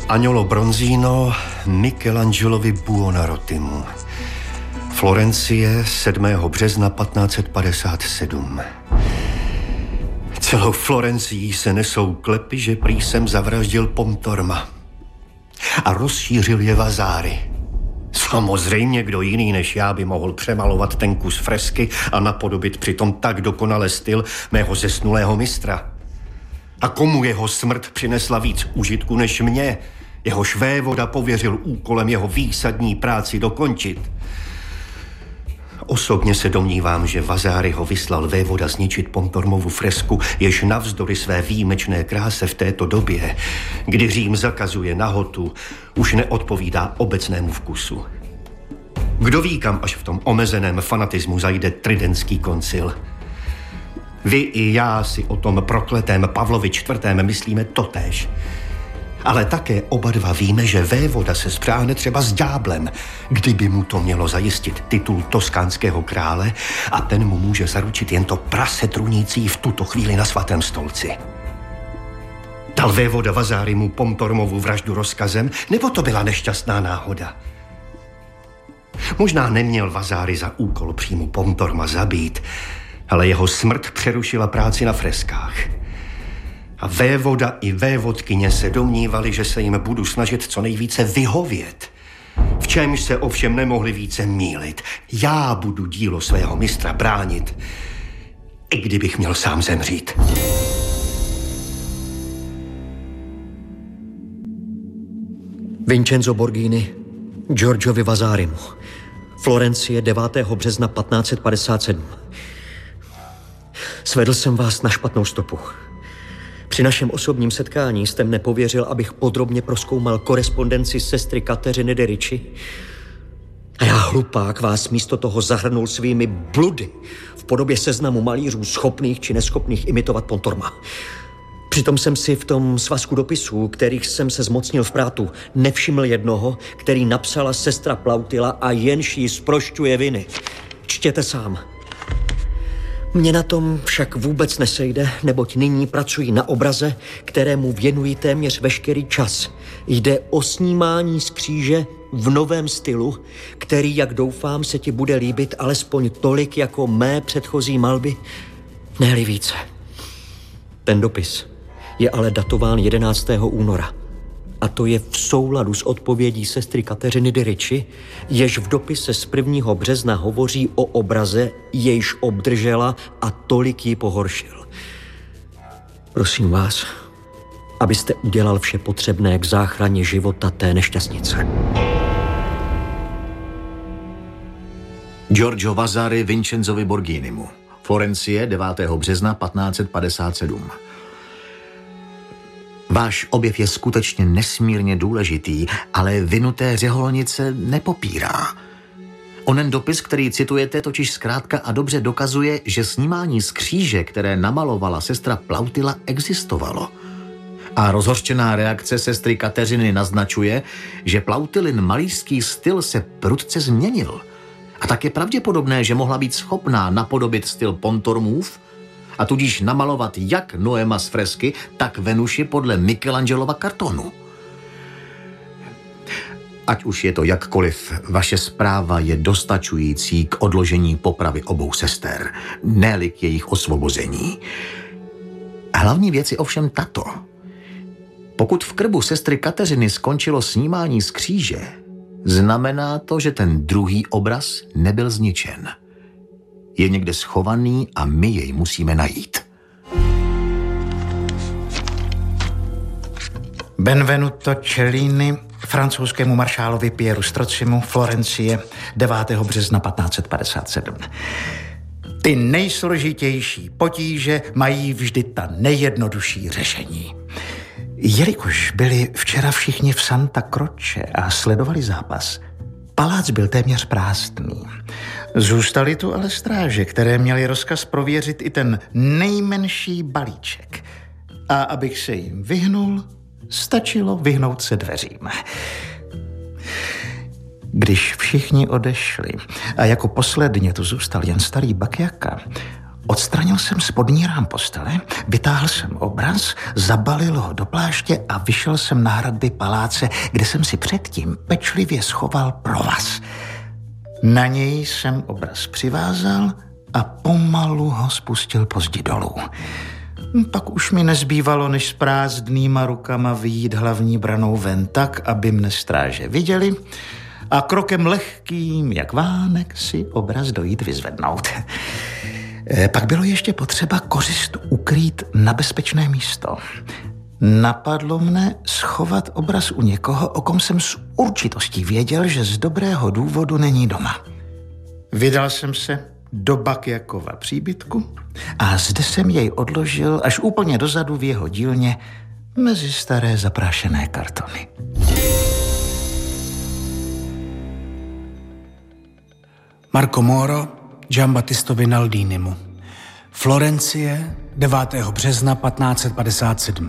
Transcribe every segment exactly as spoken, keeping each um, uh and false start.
Agnolo Bronzino Michelangelovi Buonarrotimu. Florencie, sedmého března patnáct set padesát sedm. Celou Florencií se nesou klepy, že prý jsem zavraždil Pontorma a rozšířil je Vasari. Samozřejmě kdo jiný než já by mohl přemalovat ten kus fresky a napodobit přitom tak dokonale styl mého zesnulého mistra. A komu jeho smrt přinesla víc užitku než mě? Jehož vévoda pověřil úkolem jeho výsadní práci dokončit. Osobně se domnívám, že Vasari ho vyslal vévoda zničit Pontormovu fresku, jež navzdory své výjimečné kráse v této době, kdy Řím zakazuje nahotu, už neodpovídá obecnému vkusu. Kdo ví, kam až v tom omezeném fanatismu zajde tridentský koncil? Vy i já si o tom prokletém Pavlovi čtvrtém myslíme totéž. Ale také oba dva víme, že vévoda se spřáhne třeba s ďáblem, kdyby mu to mělo zajistit titul toskánského krále a ten mu může zaručit jen to prase trunící v tuto chvíli na svatém stolci. Dal vévoda Vasari mu Pontormovu vraždu rozkazem, nebo to byla nešťastná náhoda? Možná neměl Vasari za úkol přímo Pontorma zabít, ale jeho smrt přerušila práci na freskách. A vévoda i vévodkyně se domnívali, že se jim budu snažit co nejvíce vyhovět. V čemž se ovšem nemohli více mýlit. Já budu dílo svého mistra bránit, i kdybych měl sám zemřít. Vincenzo Borghini Giorgiovi Vasarimu. Florencie, devátého března patnáct set padesát sedm. Svedl jsem vás na špatnou stopu. Při našem osobním setkání jste mne pověřil, abych podrobně prozkoumal korespondenci sestry Kateřiny de Ricci. A já, hlupák, vás místo toho zahrnul svými bludy v podobě seznamu malířů schopných či neschopných imitovat Pontorma. Přitom jsem si v tom svazku dopisů, kterých jsem se zmocnil v Prátu, nevšiml jednoho, který napsala sestra Plautila a jenž jí zprošťuje viny. Čtěte sám. Mně na tom však vůbec nesejde, neboť nyní pracuji na obraze, kterému věnuji téměř veškerý čas. Jde o snímání z kříže v novém stylu, který, jak doufám, se ti bude líbit alespoň tolik jako mé předchozí malby, ne-li více. Ten dopis je ale datován jedenáctého února. A to je v souladu s odpovědí sestry Kateřiny de Ricci, jež v dopise z prvního března hovoří o obraze, jejž obdržela a tolik ji pohoršil. Prosím vás, abyste udělal vše potřebné k záchraně života té nešťastnice. Giorgio Vasari Vincenzovi Borghinimu. Florencie, devátého března patnáct set padesát sedm. Váš objev je skutečně nesmírně důležitý, ale vinu té řeholnice nepopírá. Onen dopis, který citujete, totiž zkrátka a dobře dokazuje, že snímání z kříže, které namalovala sestra Plautila, existovalo. A rozhořčená reakce sestry Kateřiny naznačuje, že Plautilin malířský styl se prudce změnil. A tak je pravděpodobné, že mohla být schopná napodobit styl Pontormův a tudíž namalovat jak Noema z fresky, tak Venuši podle Michelangelova kartonu. Ať už je to jakkoliv, vaše zpráva je dostačující k odložení popravy obou sester, ne-li k jejich osvobození. Hlavní věc je ovšem tato. Pokud v krbu sestry Kateřiny skončilo snímání z kříže, znamená to, že ten druhý obraz nebyl zničen. Je někde schovaný a my jej musíme najít. Benvenuto Cellini francouzskému maršálovi Pieru Strozzimu, Florencie, devátého března patnáct set padesát sedm. Ty nejsložitější potíže mají vždy ta nejjednodušší řešení. Jelikož byli včera všichni v Santa Croce a sledovali zápas, palác byl téměř prázdný. Zůstali tu ale stráže, které měly rozkaz prověřit i ten nejmenší balíček. A abych se jim vyhnul, stačilo vyhnout se dveřím. Když všichni odešli a jako posledně tu zůstal jen starý Bakjaka, Odstranil jsem spodní rám postele, vytáhl jsem obraz, zabalil ho do pláště a vyšel jsem na hradby paláce, kde jsem si předtím pečlivě schoval provaz. Na něj jsem obraz přivázal a pomalu ho spustil pozdě dolů. Pak už mi nezbývalo, než s prázdnýma rukama vyjít hlavní branou ven tak, aby mne stráže viděli a krokem lehkým, jak vánek, si obraz dojít vyzvednout. Pak bylo ještě potřeba kořist ukrýt na bezpečné místo. Napadlo mne schovat obraz u někoho, o kom jsem s určitostí věděl, že z dobrého důvodu není doma. Vydal jsem se do Bakjakova příbytku a zde jsem jej odložil až úplně dozadu v jeho dílně mezi staré zaprášené kartony. Marco Moro Giambattistovi Naldinimu. Florencie, devátého března patnáct padesát sedm.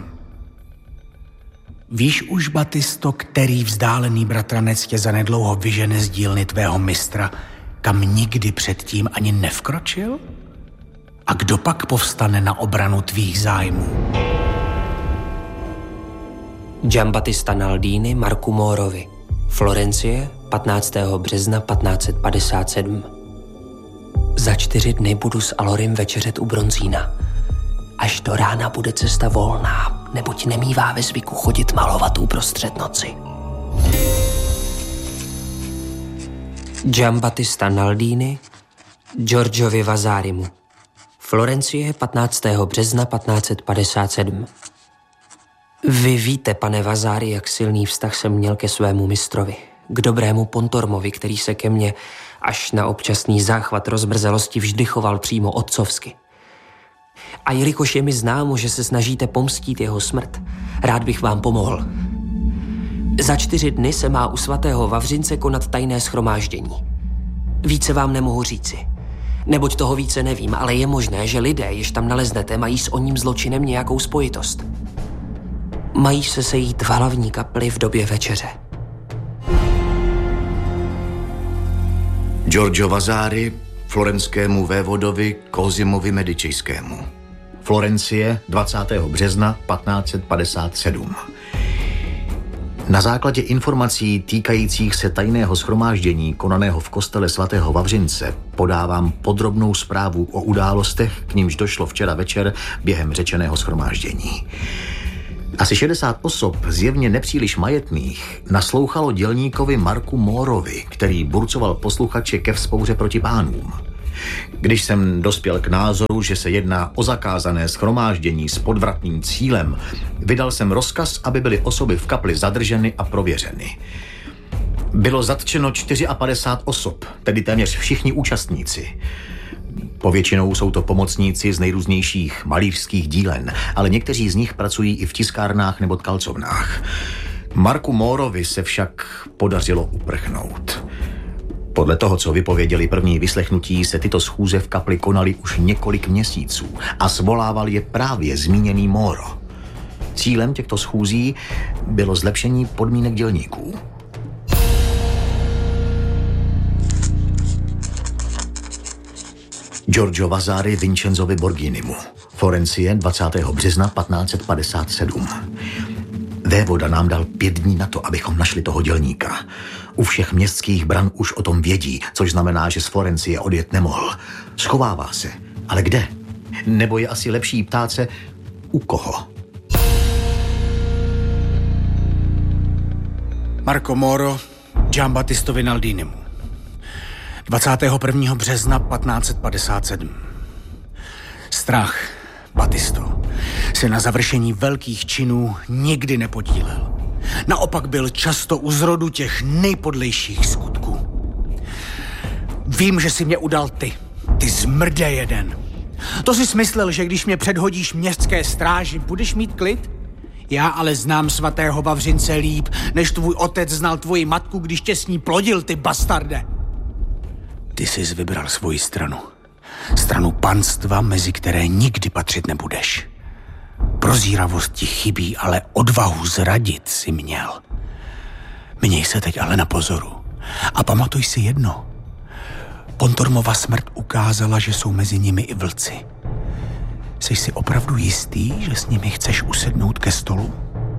Víš už, Battisto, který vzdálený bratranec tě zanedlouho vyžene z dílny tvého mistra, kam nikdy předtím ani nevkročil? A kdo pak povstane na obranu tvých zájmů? Giambattista Naldini Marcu Morovi. Florencie, patnáctého března patnáct padesát sedm. Za čtyři dny budu s Alorim večeřet u Bronzína. Až do rána bude cesta volná, neboť nemívá ve zvyku chodit malovat uprostřed noci. Giambattista Naldini Giorgiovi Vasarimu. Florencie, patnáctého března patnáct padesát sedm. Vy víte, pane Vasari, jak silný vztah jsem měl ke svému mistrovi, k dobrému Pontormovi, který se ke mně až na občasný záchvat rozbrzelosti vždy choval přímo otcovsky. A jelikož je mi známo, že se snažíte pomstít jeho smrt, rád bych vám pomohl. Za čtyři dny se má u svatého Vavřince konat tajné shromáždění. Více vám nemohu říci, neboť toho více nevím, ale je možné, že lidé, jež tam naleznete, mají s oním zločinem nějakou spojitost. Mají se sejít v hlavní kapli v době večeře. Giorgio Vasari florenskému vévodovi Cosimovi Medičejskému. Florencie, dvacátého března patnáct padesát sedm. Na základě informací týkajících se tajného shromáždění konaného v kostele svatého Vavřince podávám podrobnou zprávu o událostech, k nímž došlo včera večer během řečeného shromáždění. Asi šedesát osob, zjevně nepříliš majetných, naslouchalo dělníkovi Marcu Morovi, který burcoval posluchače ke vzpouře proti pánům. Když jsem dospěl k názoru, že se jedná o zakázané shromáždění s podvratným cílem, vydal jsem rozkaz, aby byly osoby v kapli zadrženy a prověřeny. Bylo zatčeno padesát čtyři osob, tedy téměř všichni účastníci. Povětšinou jsou to pomocníci z nejrůznějších malířských dílen, ale někteří z nich pracují i v tiskárnách nebo tkalcovnách. Marcu Morovi se však podařilo uprchnout. Podle toho, co vypověděli první vyslechnutí, se tyto schůze v kapli konaly už několik měsíců a svolával je právě zmíněný Moro. Cílem těchto schůzí bylo zlepšení podmínek dělníků. Giorgio Vasari Vincenzovi Borghinimu. Florencie, dvacátého března patnáct padesát sedm. Vévoda nám dal pět dní na to, abychom našli toho dělníka. U všech městských bran už o tom vědí, což znamená, že z Florencie odjet nemohl. Schovává se. Ale kde? Nebo je asi lepší ptát se, u koho? Marco Moro Giambattistovi Naldinimu. dvacátého prvního března patnáct padesát sedm. Strach, Battisto, se na završení velkých činů nikdy nepodílel. Naopak byl často u zrodu těch nejpodlejších skutků. Vím, že si mě udal ty, ty zmrde jeden. To jsi smyslel, že když mě předhodíš městské stráži, budeš mít klid? Já ale znám svatého Vavřince líp, než tvůj otec znal tvoji matku, když tě s ní plodil, ty bastarde. Ty jsi vybral svoji stranu. Stranu panstva, mezi které nikdy patřit nebudeš. Prozíravost ti chybí, ale odvahu zradit si měl. Měj se teď ale na pozoru. A pamatuj si jedno. Pontormova smrt ukázala, že jsou mezi nimi i vlci. Jsi si opravdu jistý, že s nimi chceš usednout ke stolu?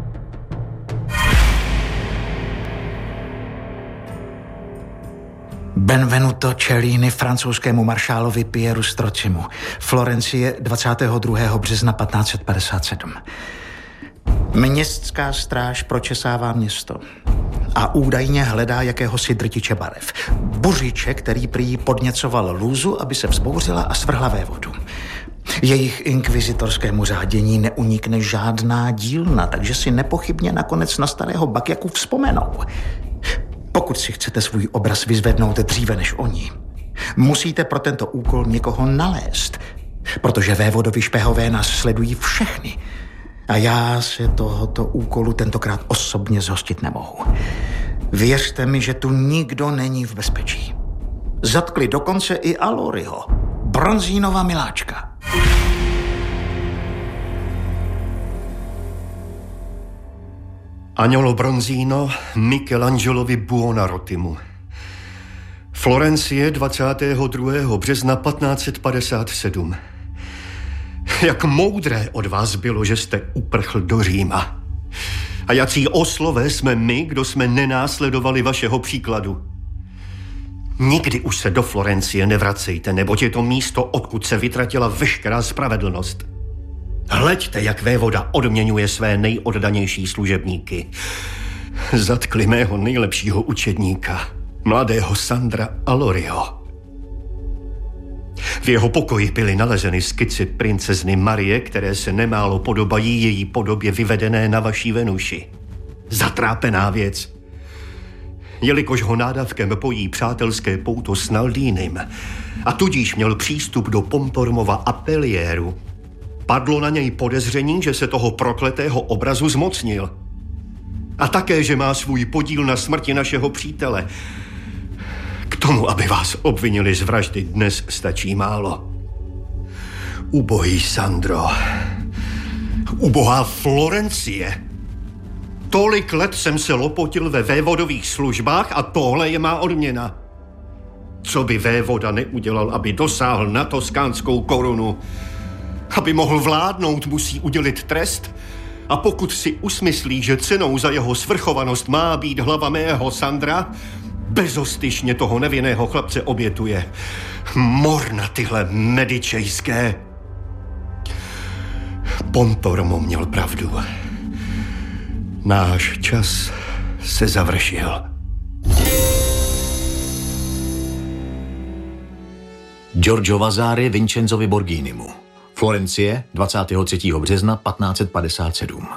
Benvenuto Cellini francouzskému maršálovi Pieru Strozzimu. Florencie dvacátého druhého března patnáct set padesát sedm. Městská stráž pročesává město a údajně hledá jakéhosi drtiče barev. Buřiče, který prý podněcoval lůzu, aby se vzbouřila a svrhla vévodu. Jejich inkvizitorskému řádění neunikne žádná dílna, takže si nepochybně nakonec na starého Bakjaku vzpomenou. Pokud si chcete svůj obraz vyzvednout dříve než oni, musíte pro tento úkol někoho nalézt, protože vévodovi špehové nás sledují všechny. A já se tohoto úkolu tentokrát osobně zhostit nemohu. Věřte mi, že tu nikdo není v bezpečí. Zatkli dokonce i Aloriho, Bronzínova miláčka. Agnolo Bronzino Michelangelovi Buonarrotimu. Florencie dvacátého druhého března patnáct set padesát sedm. Jak moudré od vás bylo, že jste uprchl do Říma. A jací oslové jsme my, kdo jsme nenásledovali vašeho příkladu. Nikdy už se do Florencie nevracejte, neboť je to místo, odkud se vytratila veškerá spravedlnost. Hleďte, jak vévoda odměňuje své nejoddanější služebníky. Zatkli mého nejlepšího učedníka, mladého Sandra Aloriho. V jeho pokoji byly nalezeny skici princezny Marie, které se nemálo podobají její podobě vyvedené na vaší Venuši. Zatrápená věc. Jelikož ho nádavkem pojí přátelské pouto s Naldínem a tudíž měl přístup do Pontormova ateliéru, padlo na něj podezření, že se toho prokletého obrazu zmocnil. A také, že má svůj podíl na smrti našeho přítele. K tomu, aby vás obvinili z vraždy, dnes stačí málo. Ubohý Sandro. Ubohá Florencie. Tolik let jsem se lopotil ve vévodových službách a tohle je má odměna. Co by vévoda neudělal, aby dosáhl na toskánskou korunu? Aby mohl vládnout, musí udělit trest. A pokud si usmyslí, že cenou za jeho svrchovanost má být hlava mého Sandra, bezostyšně toho nevinného chlapce obětuje. Mor na tyhle medičejské. Pontormo měl pravdu. Náš čas se završil. Giorgio Vasari Vincenzovi Borghinimu. Florencie dvacátého třetího března patnáct set padesát sedm.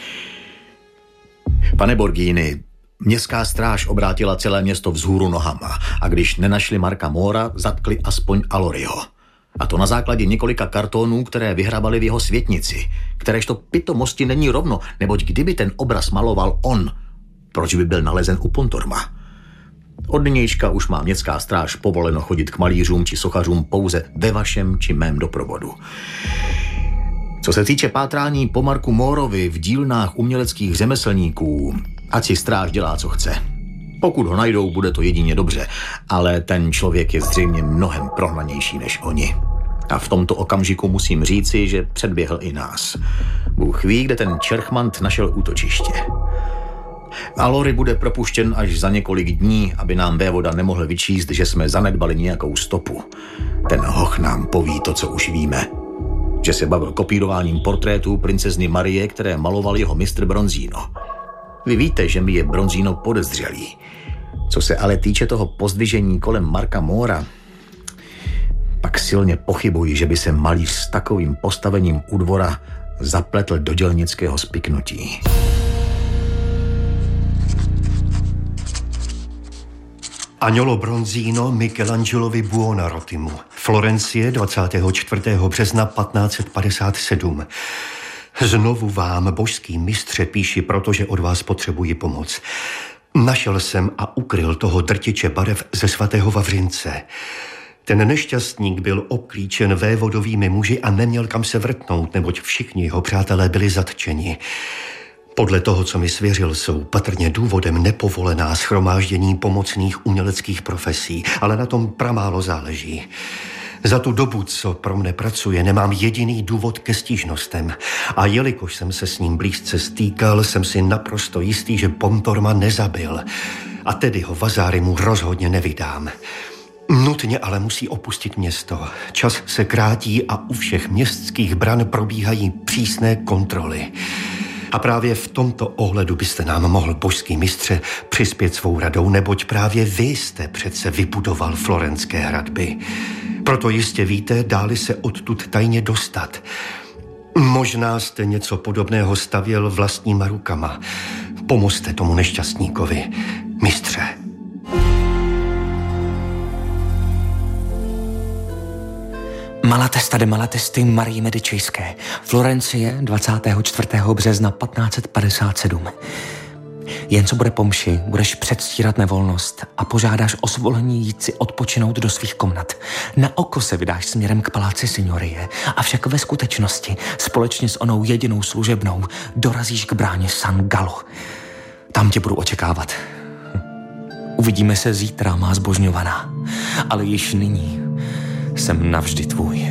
Pane Borghini, městská stráž obrátila celé město vzhůru nohama a když nenašli Marka Mora, zatkli aspoň Aloriho. A to na základě několika kartonů, které vyhrabali v jeho světnici, kteréžto pitomosti není rovno, neboť kdyby ten obraz maloval on, proč by byl nalezen u Pontorma? Od nynějška už má městská stráž povoleno chodit k malířům či sochařům pouze ve vašem či mém doprovodu. Co se týče pátrání po Marku Morovi v dílnách uměleckých řemeslníků, ať si stráž dělá, co chce. Pokud ho najdou, bude to jedině dobře, ale ten člověk je zřejmě mnohem prohnanější než oni. A v tomto okamžiku musím říci, že předběhl i nás. Bůh ví, kde ten čerchmant našel útočiště. Alori bude propuštěn až za několik dní, aby nám vévoda nemohl vyčíst, že jsme zanedbali nějakou stopu. Ten hoch nám poví to, co už víme. Že se bavil kopírováním portrétů princezny Marie, které maloval jeho mistr Bronzino. Vy víte, že mi je Bronzino podezřelý. Co se ale týče toho pozdvižení kolem Marka Mora, pak silně pochybuji, že by se malíř s takovým postavením u dvora zapletl do dělnického spiknutí. Agnolo Bronzino Michelangelovi Buonarrotimu. Florencie dvacátého čtvrtého března patnáct set padesát sedm. Znovu vám, božský mistře, píši, protože od vás potřebuji pomoc. Našel jsem a ukryl toho drtiče barev ze svatého Vavřince. Ten nešťastník byl obklíčen vévodovými muži a neměl kam se vrtnout, neboť všichni jeho přátelé byli zatčeni. Podle toho, co mi svěřil, jsou patrně důvodem nepovolená shromáždění pomocných uměleckých profesí, ale na tom pramálo záleží. Za tu dobu, co pro mne pracuje, nemám jediný důvod ke stížnostem. A jelikož jsem se s ním blízce stýkal, jsem si naprosto jistý, že Pontorma nezabil. A tedy ho Vazárimu rozhodně nevydám. Nutně ale musí opustit město. Čas se krátí a u všech městských bran probíhají přísné kontroly. A právě v tomto ohledu byste nám mohl, božský mistře, přispět svou radou, neboť právě vy jste přece vybudoval florenské hradby. Proto jistě víte, dáli se odtud tajně dostat. Možná jste něco podobného stavěl vlastníma rukama. Pomozte tomu nešťastníkovi, mistře. Malatesta de Malatesty Marie Medičejské, Florencie, dvacátého čtvrtého března patnáct padesát sedm. Jen co bude po mši, budeš předstírat nevolnost a požádáš o svolení jít si odpočinout do svých komnat. Na oko se vydáš směrem k paláci signorie, avšak ve skutečnosti společně s onou jedinou služebnou dorazíš k bráně San Gallo. Tam tě budu očekávat. Uvidíme se zítra, má zbožňovaná, ale již nyní jsem navždy tvůj.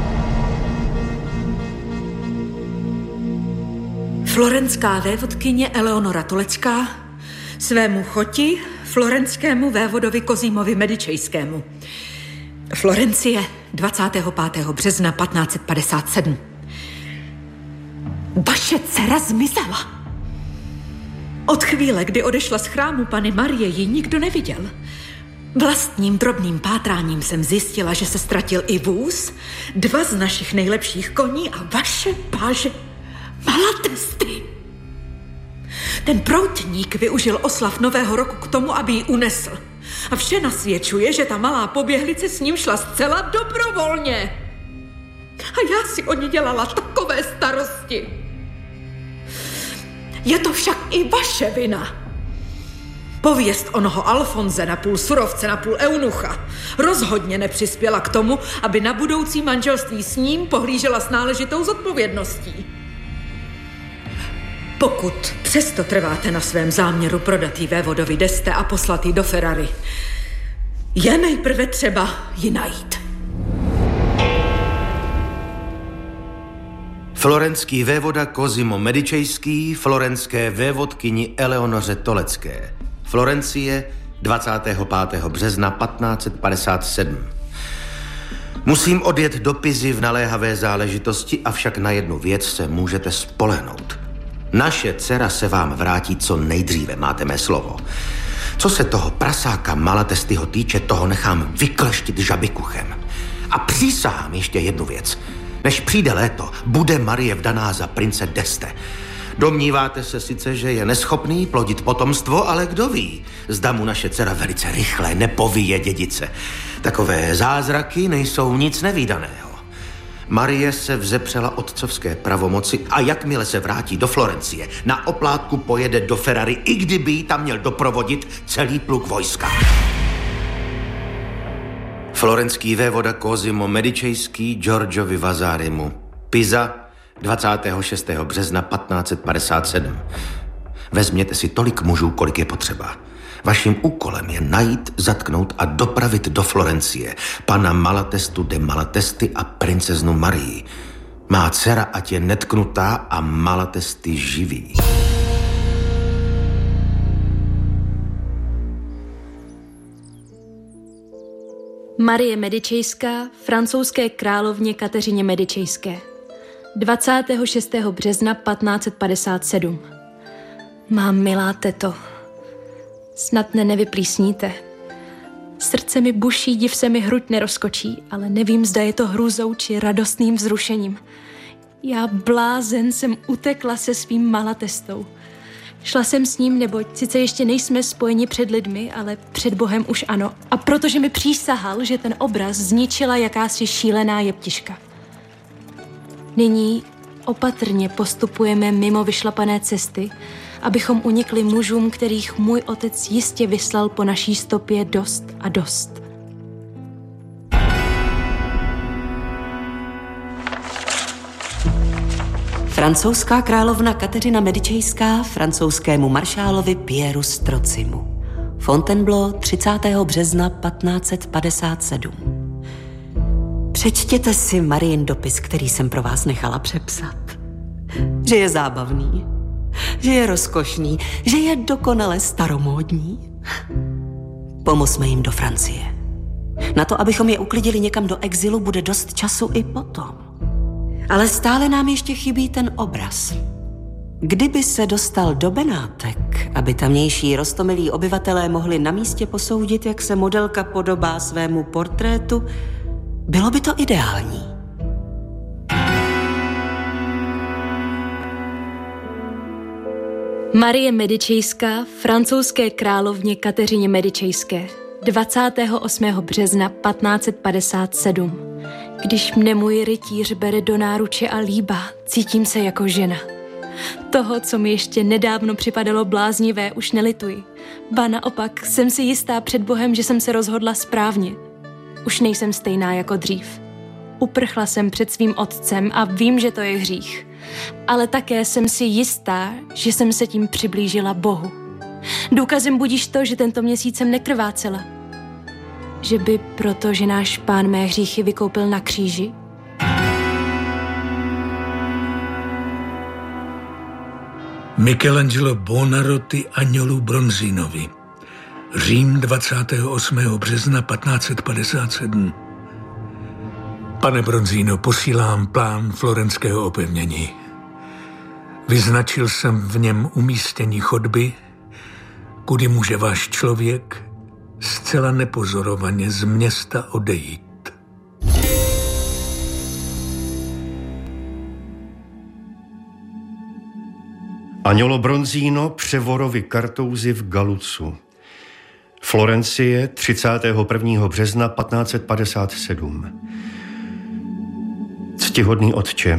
Florenská vévodkyně Eleonora Tolecká svému choti, florenskému vévodovi Cosimovi Medičejskému. Florencie, dvacátého pátého března patnáct padesát sedm. Vaše dcera zmizela. Od chvíle, kdy odešla z chrámu Panny Marie, ji nikdo neviděl. Vlastním drobným pátráním jsem zjistila, že se ztratil i vůz, dva z našich nejlepších koní a vaše páže Malatesty. Ten proutník využil oslav Nového roku k tomu, aby ji unesl. A vše nasvědčuje, že ta malá poběhlice s ním šla zcela dobrovolně. A já si o ní dělala takové starosti. Je to však i vaše vina. Pověst onoho Alfonze, napůl surovce, napůl eunucha, rozhodně nepřispěla k tomu, aby na budoucí manželství s ním pohlížela s náležitou zodpovědností. Pokud přesto trváte na svém záměru prodat jí vévodovi d'Este a poslat jí do Ferrary, je nejprve třeba ji najít. Florenský vévoda Cosimo Medičejský, florenské vévodkyni Eleonoře Tolecké. Florencie, dvacátého pátého března patnáct padesát sedm. Musím odjet do Pizy v naléhavé záležitosti, avšak na jednu věc se můžete spolehnout. Naše dcera se vám vrátí co nejdříve, máte mé slovo. Co se toho prasáka Malatestyho týče, toho nechám vykleštit žabikuchem. A přísahám ještě jednu věc. Než přijde léto, bude Marie vdaná za prince d'Este. Domníváte se sice, že je neschopný plodit potomstvo, ale kdo ví, zda mu naše dcera velice rychle nepovíje dědice. Takové zázraky nejsou nic nevídaného. Marie se vzepřela otcovské pravomoci a jakmile se vrátí do Florencie, na oplátku pojede do Ferrary, i kdyby jí tam měl doprovodit celý pluk vojska. Florenský vévoda Cosimo Medičejský Giorgiovi Vazárimu. Pisa, dvacátého šestého března patnáct padesát sedm. Vezměte si tolik mužů, kolik je potřeba. Vaším úkolem je najít, zatknout a dopravit do Florencie pana Malatestu de Malatesty a princeznu Marii. Má dcera ať je netknutá a Malatesty živý. Marie Medičejská, francouzské královně Kateřině Medičejské. dvacátého šestého března patnáct padesát sedm. Má milá teto, snad ne nevyplísníte. Srdce mi buší, div se mi hruď nerozkočí, ale nevím, zda je to hrůzou či radostným vzrušením. Já blázen jsem utekla se svým Malatestou. Šla jsem s ním, neboť sice ještě nejsme spojeni před lidmi, ale před Bohem už ano. A protože mi přísahal, že ten obraz zničila jakási šílená jeptiška. Nyní opatrně postupujeme mimo vyšlapané cesty, abychom unikli mužům, kterých můj otec jistě vyslal po naší stopě dost a dost. Francouzská královna Kateřina Medičejská francouzskému maršálovi Pierru Strocimu. Fontainebleau, třicátého března patnáct set padesát sedm. Přečtěte si Marijin dopis, který jsem pro vás nechala přepsat. Že je zábavný, že je rozkošný, že je dokonale staromódní. Pomozme jim do Francie. Na to, abychom je uklidili někam do exilu, bude dost času i potom. Ale stále nám ještě chybí ten obraz. Kdyby se dostal do Benátek, aby tamnější roztomilí obyvatelé mohli na místě posoudit, jak se modelka podobá svému portrétu, bylo by to ideální. Marie Medičejská francouzské královně Kateřině Medičejské dvacátého osmého března patnáct set padesát sedm. Když mne můj rytíř bere do náruče a líbá, cítím se jako žena. Toho, co mi ještě nedávno připadalo bláznivé, už nelituji. Ba naopak, jsem si jistá před Bohem, že jsem se rozhodla správně. Už nejsem stejná jako dřív. Uprchla jsem před svým otcem a vím, že to je hřích. Ale také jsem si jistá, že jsem se tím přiblížila Bohu. Důkazem budíš to, že tento měsíc jsem nekrvácela. Že by proto, že náš Pán mé hříchy vykoupil na kříži? Michelangelo Buonarroti Agnolo Bronzinovi. Řím dvacátého osmého března patnáct set padesát sedm. Pane Bronzino, posílám plán florenského opevnění. Vyznačil jsem v něm umístění chodby, kudy může váš člověk zcela nepozorovaně z města odejít. Agnolo Bronzino Převorovi Kartouzi v Galucu. Florencie třicátého prvního března patnáct set padesát sedm. Ctihodný otče,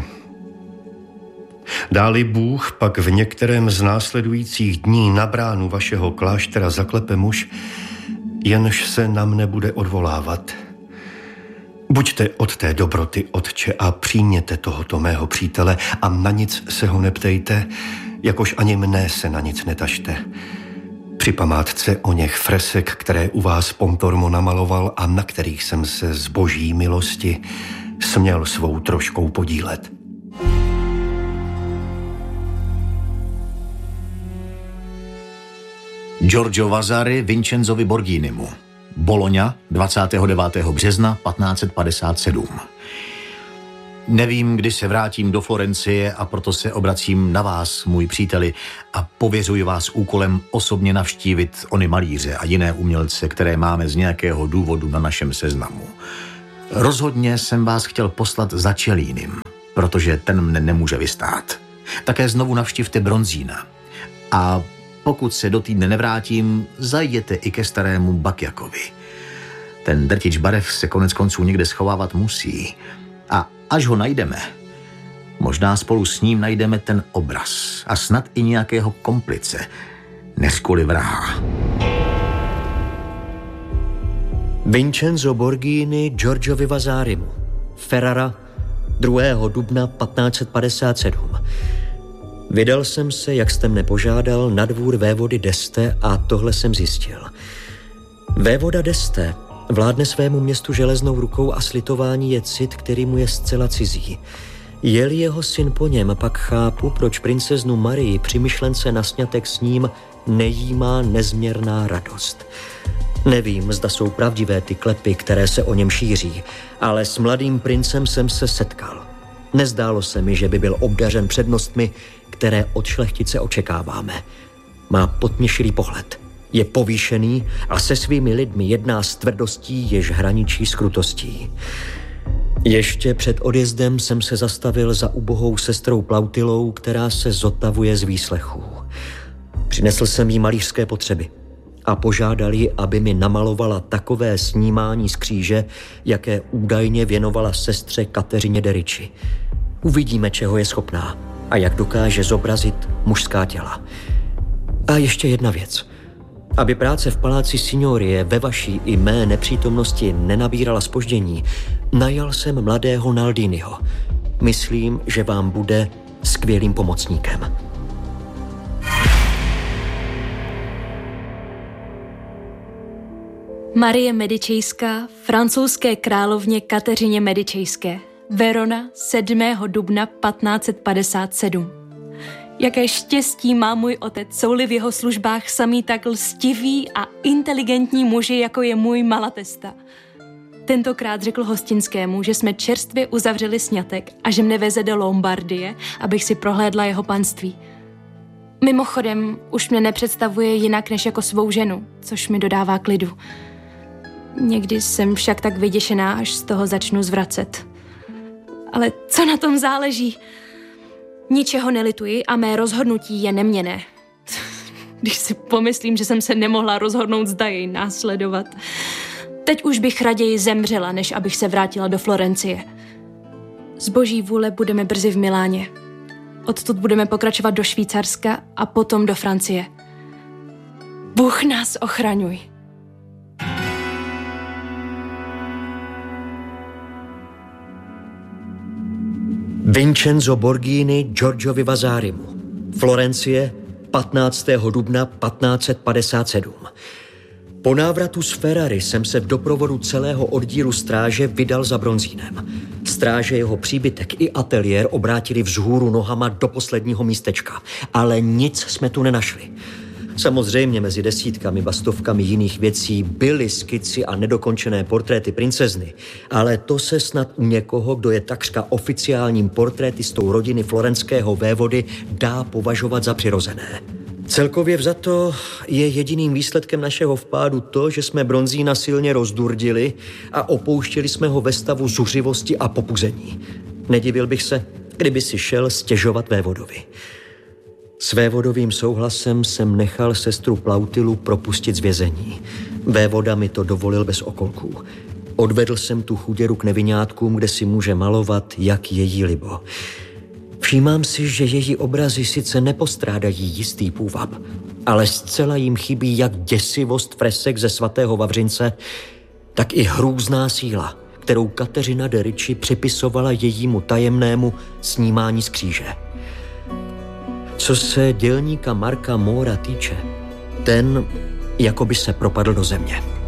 dáli Bůh pak v některém z následujících dní na bránu vašeho kláštera zaklepe muž, jenž se na mne bude odvolávat. Buďte od té dobroty, otče, a přijměte tohoto mého přítele a na nic se ho neptejte, jakož ani mne se na nic netažte. Při památce o něch fresek, které u vás Pontormo namaloval a na kterých jsem se z boží milosti směl svou troškou podílet. Giorgio Vasari Vincenzovi Borghinimu. Bologna dvacátého devátého března patnáct set padesát sedm. Nevím, kdy se vrátím do Florencie a proto se obracím na vás, můj příteli, a pověřuji vás úkolem osobně navštívit ony malíře a jiné umělce, které máme z nějakého důvodu na našem seznamu. Rozhodně jsem vás chtěl poslat za Cellínim, protože ten mne nemůže vystát. Také znovu navštivte Bronzína. A pokud se do týdne nevrátím, zajděte i ke starému Bakjakovi. Ten drtič barev se konec konců někde schovávat musí. A až ho najdeme, možná spolu s ním najdeme ten obraz a snad i nějakého komplice, než kvůli vraha. Vincenzo Borghini Giorgiovi Vasarimu. Ferrara, druhého dubna patnáct set padesát sedm. Vydal jsem se, jak jste mne požádal, na dvůr vévody d'Este a tohle jsem zjistil. Vévoda d'Este vládne svému městu železnou rukou a slitování je cit, který mu je zcela cizí. Je-li jeho syn po něm, pak chápu, proč princeznu Marii při myšlence na sňatek s ním nejímá nezměrná radost. Nevím, zda jsou pravdivé ty klepy, které se o něm šíří, ale s mladým princem jsem se setkal. Nezdálo se mi, že by byl obdařen přednostmi, které od šlechtice očekáváme. Má potměšilý pohled, je povýšený a se svými lidmi jedná s tvrdostí, jež hraničí s krutostí. Ještě před odjezdem jsem se zastavil za ubohou sestrou Plautilou, která se zotavuje z výslechů. Přinesl jsem jí malířské potřeby a požádal ji, aby mi namalovala takové snímání z kříže, jaké údajně věnovala sestře Kateřině de Ricci. Uvidíme, čeho je schopná a jak dokáže zobrazit mužská těla. A ještě jedna věc. Aby práce v paláci Signorie ve vaší i mé nepřítomnosti nenabírala zpoždění, najal jsem mladého Naldiniho. Myslím, že vám bude skvělým pomocníkem. Marie Medičejská, francouzské královně Kateřině Medičejské. Verona, sedmého dubna patnáct set padesát sedm. Jaké štěstí má můj otec, jsou-li v jeho službách samý tak lstivý a inteligentní muži, jako je můj Malatesta. Tentokrát řekl hostinskému, že jsme čerstvě uzavřeli sňatek a že mne veze do Lombardie, abych si prohlédla jeho panství. Mimochodem, už mě nepředstavuje jinak než jako svou ženu, což mi dodává klidu. Někdy jsem však tak vyděšená, až z toho začnu zvracet. Ale co na tom záleží? Ničeho nelituji a mé rozhodnutí je neměnné. Když si pomyslím, že jsem se nemohla rozhodnout, zda jej následovat. Teď už bych raději zemřela, než abych se vrátila do Florencie. Z boží vůle budeme brzy v Miláně. Odtud budeme pokračovat do Švýcarska a potom do Francie. Bůh nás ochraňuj. Vincenzo Borghini Giorgiovi Vasarimu. Florencie, patnáctého dubna patnáct set padesát sedm. Po návratu z Ferrari jsem se v doprovodu celého oddílu stráže vydal za Bronzínem. Stráže jeho příbytek i ateliér obrátili vzhůru nohama do posledního místečka, ale nic jsme tu nenašli. Samozřejmě mezi desítkami, bastovkami jiných věcí byly skici a nedokončené portréty princezny, ale to se snad u někoho, kdo je takřka oficiálním portrétistou rodiny florenského vévody, dá považovat za přirozené. Celkově vzato je jediným výsledkem našeho vpádu to, že jsme Bronzína silně rozdurdili a opouštěli jsme ho ve stavu zuřivosti a popuzení. Nedivil bych se, kdyby si šel stěžovat vévodovi. S vévodovým souhlasem jsem nechal sestru Plautilu propustit z vězení. Vévoda mi to dovolil bez okolků. Odvedl jsem tu chuděru k neviňátkům, kde si může malovat, jak její libo. Všímám si, že její obrazy sice nepostrádají jistý půvab, ale zcela jim chybí jak děsivost fresek ze svatého Vavřince, tak i hrůzná síla, kterou Kateřina de Ricci připisovala jejímu tajemnému snímání z kříže. Co se dělníka Marka Móra týče, ten jako by se propadl do země.